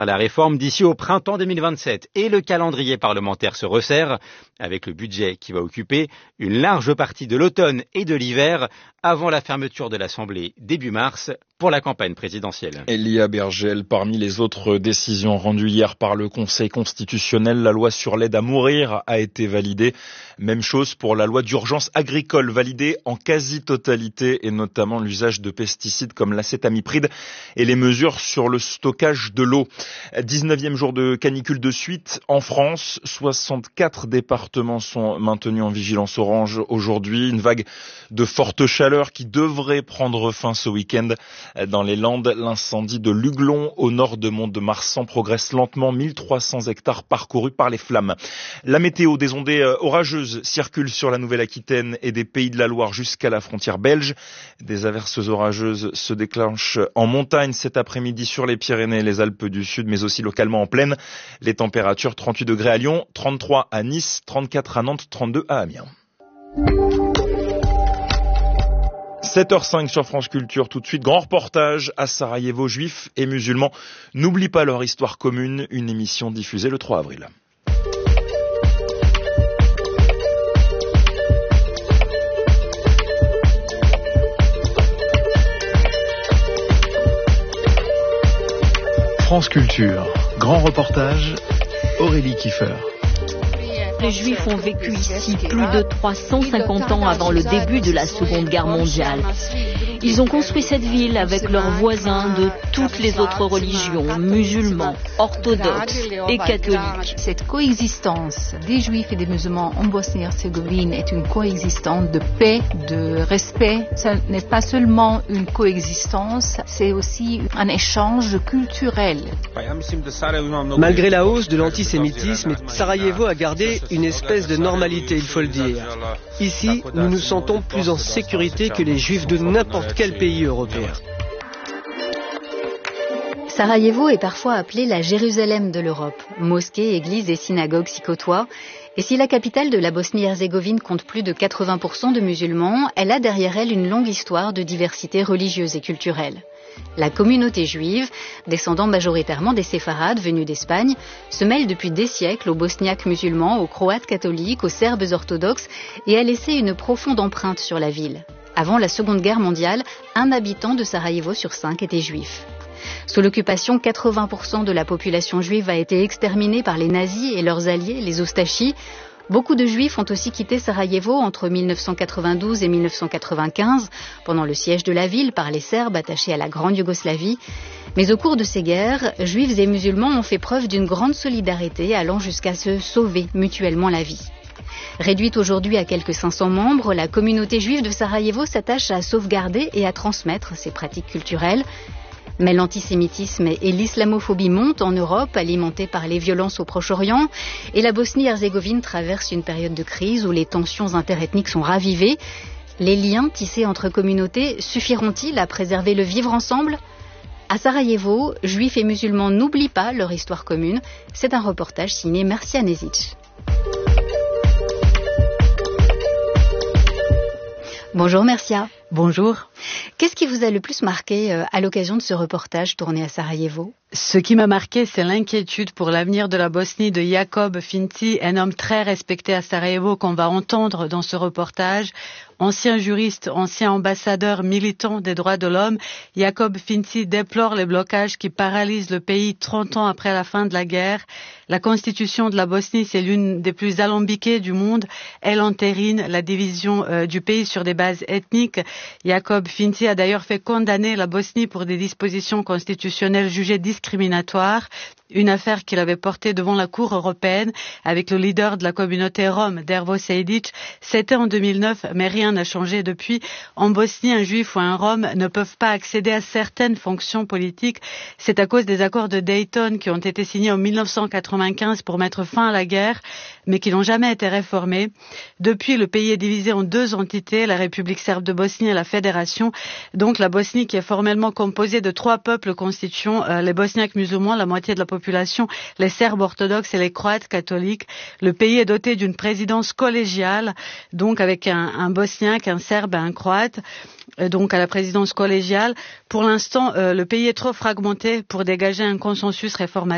La réforme d'ici au printemps 2027 et le calendrier parlementaire se resserre avec le budget qui va occuper une large partie de l'automne et de l'hiver avant la fermeture de l'Assemblée début mars pour la campagne présidentielle. Elia Bergel, parmi les autres décisions rendues hier par le Conseil constitutionnel, la loi sur l'aide à mourir a été validée. Même chose pour la loi d'urgence agricole, validée en quasi-totalité et notamment l'usage de pesticides comme l'acétamipride et les mesures sur le stockage de l'eau. 19e jour de canicule de suite en France. 64 départements sont maintenus en vigilance orange aujourd'hui. Une vague de forte chaleur qui devrait prendre fin ce week-end. Dans les Landes, l'incendie de Luglon au nord de Mont-de-Marsan progresse lentement. 1300 hectares parcourus par les flammes. La météo, des ondées orageuses circulent sur la Nouvelle-Aquitaine et des Pays de la Loire jusqu'à la frontière belge. Des averses orageuses se déclenchent en montagne cet après-midi sur les Pyrénées et les Alpes du Sud, mais aussi localement en plaine. Les températures 38 degrés à Lyon, 33 à Nice, 34 à Nantes, 32 à Amiens. 7h05 sur France Culture, tout de suite, grand reportage à Sarajevo, juifs et musulmans n'oublient pas leur histoire commune, une émission diffusée le 3 avril. France Culture, grand reportage, Aurélie Kiefer. Les Juifs ont vécu ici plus de 350 ans avant le début de la Seconde Guerre mondiale. Ils ont construit cette ville avec leurs voisins de toutes les autres religions, musulmans, orthodoxes et catholiques. Cette coexistence des Juifs et des musulmans en Bosnie-Herzégovine est une coexistence de paix, de respect. Ce n'est pas seulement une coexistence, c'est aussi un échange culturel. Malgré la hausse de l'antisémitisme, Sarajevo a gardé une espèce de normalité, il faut le dire. Ici, nous nous sentons plus en sécurité que les Juifs de n'importe quel pays européen. Sarajevo est parfois appelée la Jérusalem de l'Europe. Mosquées, églises et synagogues s'y côtoient. Et si la capitale de la Bosnie-Herzégovine compte plus de 80% de musulmans, elle a derrière elle une longue histoire de diversité religieuse et culturelle. La communauté juive, descendant majoritairement des séfarades venus d'Espagne, se mêle depuis des siècles aux bosniaques musulmans, aux croates catholiques, aux serbes orthodoxes et a laissé une profonde empreinte sur la ville. Avant la Seconde Guerre mondiale, 1 habitant de Sarajevo sur 5 était juif. Sous l'occupation, 80% de la population juive a été exterminée par les nazis et leurs alliés, les Oustachis. Beaucoup de Juifs ont aussi quitté Sarajevo entre 1992 et 1995, pendant le siège de la ville par les Serbes attachés à la Grande Yougoslavie. Mais au cours de ces guerres, Juifs et musulmans ont fait preuve d'une grande solidarité, allant jusqu'à se sauver mutuellement la vie. Réduite aujourd'hui à quelques 500 membres, la communauté juive de Sarajevo s'attache à sauvegarder et à transmettre ses pratiques culturelles. Mais l'antisémitisme et l'islamophobie montent en Europe, alimentées par les violences au Proche-Orient. Et la Bosnie-Herzégovine traverse une période de crise où les tensions interethniques sont ravivées. Les liens tissés entre communautés suffiront-ils à préserver le vivre ensemble ? À Sarajevo, juifs et musulmans n'oublient pas leur histoire commune. C'est un reportage signé Marcia Nezic. Bonjour Marcia. Bonjour. Qu'est-ce qui vous a le plus marqué à l'occasion de ce reportage tourné à Sarajevo ? Ce qui m'a marqué, c'est l'inquiétude pour l'avenir de la Bosnie de Jakob Finci, un homme très respecté à Sarajevo qu'on va entendre dans ce reportage. Ancien juriste, ancien ambassadeur militant des droits de l'homme, Jakob Finci déplore les blocages qui paralysent le pays 30 ans après la fin de la guerre. La constitution de la Bosnie, c'est l'une des plus alambiquées du monde. Elle entérine la division du pays sur des bases ethniques. Jakob Finci a d'ailleurs fait condamner la Bosnie pour des dispositions constitutionnelles jugées discriminatoires. Une affaire qu'il avait portée devant la Cour européenne avec le leader de la communauté rome, Dervo Sejdic. C'était en 2009, mais rien n'a changé depuis. En Bosnie, un juif ou un rome ne peuvent pas accéder à certaines fonctions politiques. C'est à cause des accords de Dayton qui ont été signés en 1995 pour mettre fin à la guerre, mais qui n'ont jamais été réformés. Depuis, le pays est divisé en 2 entités, la République serbe de Bosnie et la Fédération. Donc la Bosnie qui est formellement composée de 3 peuples constituant les Bosniaques musulmans, la moitié de la population, les Serbes orthodoxes et les Croates catholiques. Le pays est doté d'une présidence collégiale, donc avec un Bosniaque, un Serbe et un Croate, donc à la présidence collégiale. Pour l'instant, le pays est trop fragmenté pour dégager un consensus réformateur.